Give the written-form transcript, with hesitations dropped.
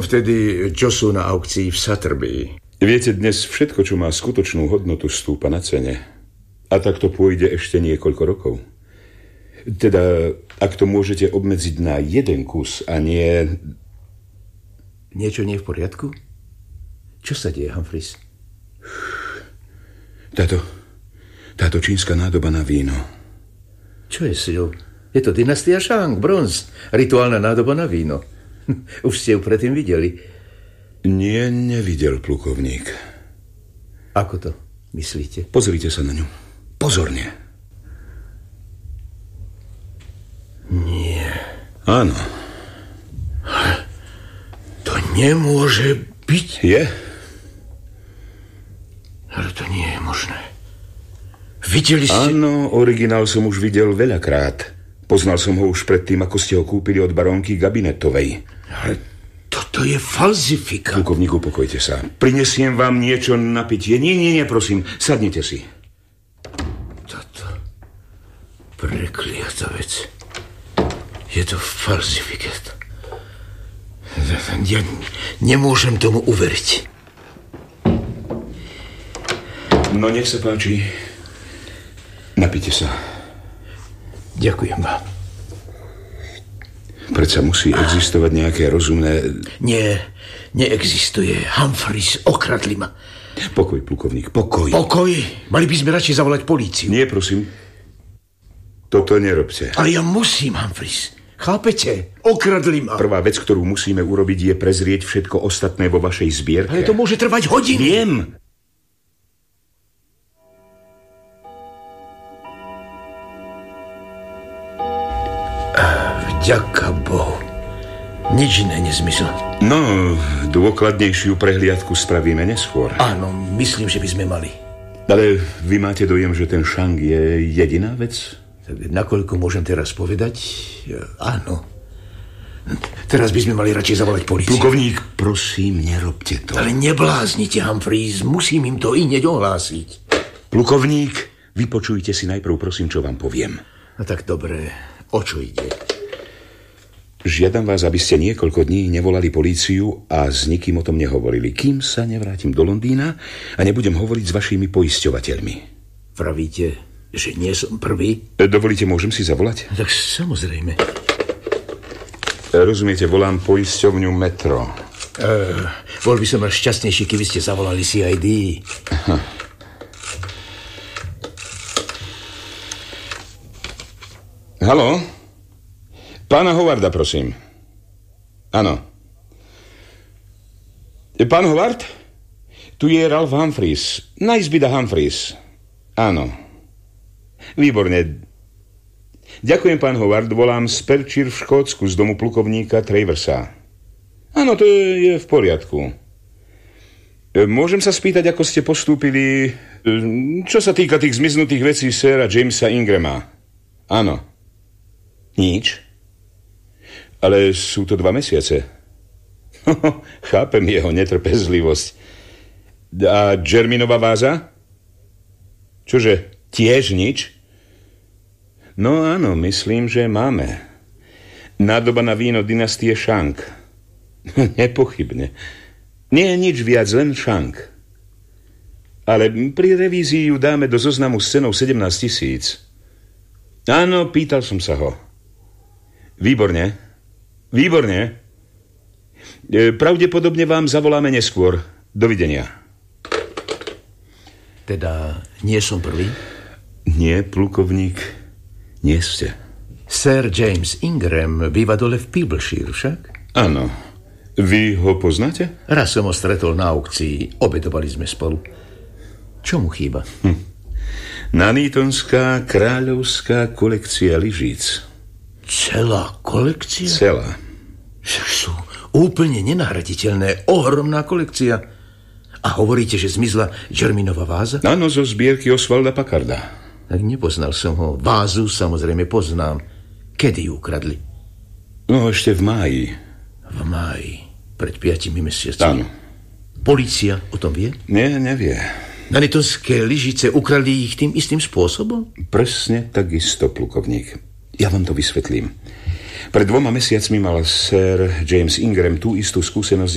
vtedy, čo sú na aukcii v Sutterby. Viete, dnes všetko, čo má skutočnú hodnotu, stúpa na cene. A tak to pôjde ešte niekoľko rokov. Teda, ak to môžete obmedziť na jeden kus a nie... Niečo nie je v poriadku? Čo sa deje, Humphreys? Táto čínska nádoba na víno. Čo je s ňou? Je to dynastia Shang, bronz. Rituálna nádoba na víno. Už ste ju predtým videli? Nie, nevidel, plukovník. Ako to myslíte? Pozrite sa na ňu. Pozorne. Nie. Áno. To nemôže byť. Je? Ale to nie je možné. Videli ste... Áno, originál som už videl veľakrát. Poznal som ho už predtým, ako ste ho kúpili od barónky Gabinetovej. Ale toto je falzifikát. Plukovník, upokojte sa. Prinesiem vám niečo na pitie. Nie, prosím, sadnite si. Toto prekliatá vec. Je to falzifikát. Ja nemôžem tomu uveriť. No, nech sa páči. Napite sa. Ďakujem vám. Predsa musí existovať nejaké rozumné... Nie, neexistuje. Humphreys, okradli ma. Pokoj, plukovník, pokoj. Pokoj? Mali by sme radšej zavolať políciu. Nie, prosím. Toto nerobte. Ale ja musím, Humphreys. Chápete? Okradli ma. Prvá vec, ktorú musíme urobiť, je prezrieť všetko ostatné vo vašej zbierke. Ale to môže trvať hodiny. Viem. Vďaka Bohu. Nič iné nezmysel. No, dôkladnejšiu prehliadku spravíme neskôr. Áno, myslím, že by sme mali. Ale vy máte dojem, že ten Shang je jediná vec? Tak nakoľko môžem teraz povedať? Áno. Teraz by sme mali radšej zavolať políciu. Plukovník, prosím, nerobte to. Ale nebláznite, Humphreys. Musím im to ineď ohlásiť. Plukovník, vypočujte si najprv, prosím, čo vám poviem. No tak dobre. O čo ide? Žiadam vás, aby ste niekoľko dní nevolali políciu a s nikým o tom nehovorili, kým sa nevrátim do Londýna a nebudem hovoriť s vašimi poisťovateľmi. Pravíte, že nie som prvý? Dovolíte, môžem si zavolať? Tak samozrejme. Rozumiete, volám poisťovňu Metro. Bol by som až šťastnejší, keby ste zavolali CID. Aha. Haló? Pána Howarda, prosím. Áno. Pán Howard? Tu je Ralph Humphreys. Najzbyda Humphreys. Áno. Výborne. Ďakujem, pán Howard. Volám z Perchir v Škótsku z domu plukovníka Traversa. Áno, to je v poriadku. Môžem sa spýtať, ako ste postúpili, čo sa týka tých zmiznutých vecí séra Jamesa Ingrama? Áno. Nič. Ale sú to 2 mesiace. Chápem jeho netrpezlivosť. A Germinová váza? Čože, tiež nič? No áno, myslím, že máme. Nádoba na víno dynastie Shang. Nepochybne. Nie nič viac, len Shang. Ale pri revízii ju dáme do zoznamu s cenou 17 000. Áno, pýtal som sa ho. Výborne. Výborne. Pravdepodobne vám zavoláme neskôr. Dovidenia. Teda nie som prvý? Nie, plukovník, nie ste. Sir James Ingram býva dole v Peebleshire však? Áno. Vy ho poznáte? Raz som ho stretol na aukcii. Obedovali sme spolu. Čo mu chýba? Nanítonská kráľovská kolekcia lyžíc. Celá kolekcia? Celá. Však sú úplne nenahraditeľné. Ohromná kolekcia. A hovoríte, že zmizla Germinová váza? Áno, zo zbierky Osvalda Packarda. Tak nepoznal som ho. Vázu samozrejme poznám. Kedy ju ukradli? No, ešte v máji. V máji. Pred 5 mesiacmi. Áno. Polícia o tom vie? Nie, nevie. Nanitonské lyžice ukradli ich tým istým spôsobom? Presne takisto, plukovník. Ja vám to vysvetlím. Pred 2 mesiacmi mal Sir James Ingram tú istú skúsenosť